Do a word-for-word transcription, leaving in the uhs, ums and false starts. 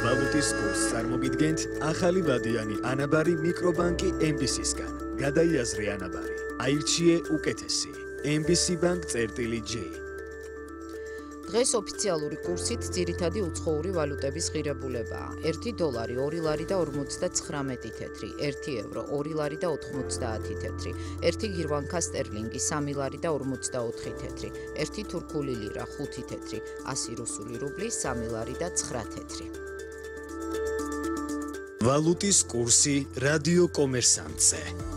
ვალუტის კურსს წარმოგიდგენთ ახალი ვადიანი ანაბარი მიკრობანკი ემ ბი სისგან. გადაიაზრე ანაბარი. აირჩიე უკეთესი. ემ ბი სი Bank წერტილი J. დღეს ოფიციალური კურსით ძირითადი უცხოური ვალუტების ღირებულებაა. ერთი დოლარი ორი ლარი და ორმოცდათხრამეტი თეთრი, ერთი ევრო ორი ლარი და ოთხმოცდაათი თეთრი, ერთი გირვანკა სტერლინგი სამი ლარი და ორმოცდაოთხი თეთრი, ერთი თურქული ლირა ხუთი თეთრი, ასი რუსული რუბლი სამი ლარი და ცხრა თეთრი. ვალუტის კურსი რადიო კომერსანტზე.